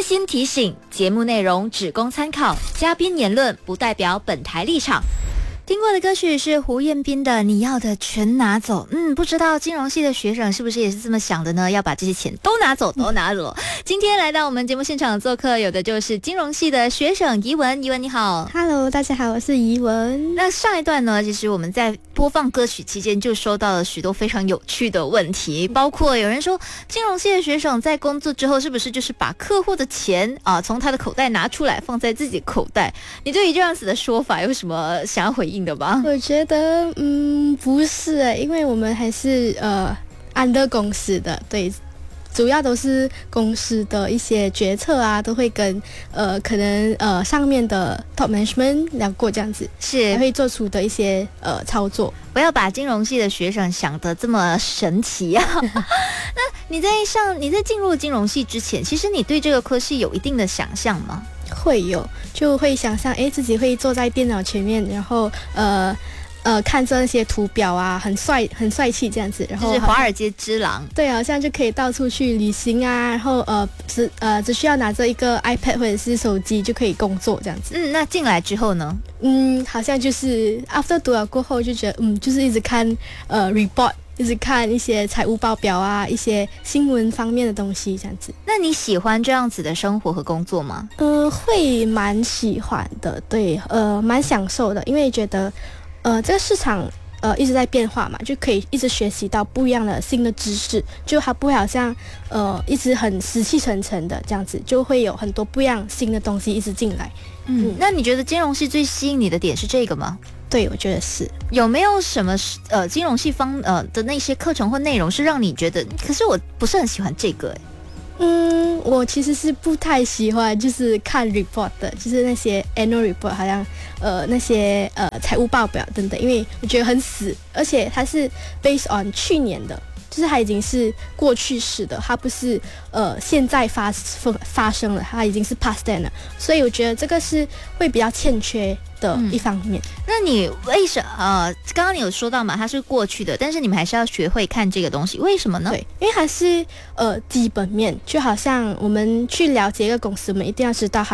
馨提醒：节目内容只供参考，嘉宾言论不代表本台立场。听过的歌曲是胡彦斌的《你要的全拿走》。不知道金融系的学生是不是也是这么想的呢？要把这些钱都拿走，都拿走。今天来到我们节目现场做客，有的就是金融系的学生怡文。怡文你好。 Hello， 大家好，我是怡文。 那上一段呢，其实我们在播放歌曲期间就收到了许多非常有趣的问题，包括有人说金融系的学生在工作之后是不是就是把客户的钱从他的口袋拿出来放在自己口袋？你对于这样子的说法有什么想要回应的吗？ 我觉得不是因为我们还是under 公司的，对，主要都是公司的一些决策啊，都会跟可能上面的 top management 聊过，这样子是会做出的一些操作。 不要把金融系的学生想得这么神奇啊！那你在进入金融系之前，其实你对这个科系有一定的想象吗？ 会有，就会想象自己会坐在电脑前面，然后看着那些图表啊，很帅气这样子，然后就是华尔街之狼。 对，好像就可以到处去旅行啊，然后只需要拿着一个 iPad 或者是手机就可以工作这样子。 那进来之后呢？ 好像就是 after 读了过后就觉得就是一直看report， 一直看一些财务报表啊，一些新闻方面的东西这样子。 那你喜欢这样子的生活和工作吗？ 会蛮喜欢的，对，蛮享受的，因为觉得这个市场一直在变化嘛，就可以一直学习到不一样的新的知识，就它不会好像一直很死气沉沉的这样子，就会有很多不一样新的东西一直进来。 那你觉得金融系最吸引你的点是这个吗？ 对，我觉得是。 有没有什么金融系方的那些课程或内容是让你觉得，可是我不是很喜欢这个我其实是不太喜欢就是看 report 的，就是那些 annual report， 好像那些财务报表等等，因为我觉得很死，而且它是 based on 去年的，就是它已经是过去式的，它不是现在发生了，它已经是 past tense 了，所以我觉得这个是会比较欠缺的一方面。 那你为什么刚刚你有说到嘛，它是过去的，但是你们还是要学会看这个东西，为什么呢？ 对，因为还是基本面，就好像我们去了解一个公司，我们一定要知道它